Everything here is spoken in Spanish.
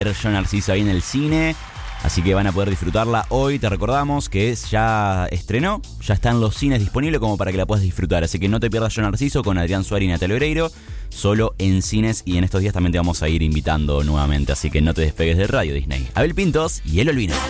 Yo Narciso ahí en el cine. Así que van a poder disfrutarla hoy. Te recordamos que ya estrenó, ya está en los cines disponible como para que la puedas disfrutar. Así que no te pierdas Yo Narciso con Adrián Suárez y Natalia Oreiro. Solo en cines, y en estos días también te vamos a ir invitando nuevamente. Así que no te despegues de Radio Disney. Abel Pintos y El Olvino.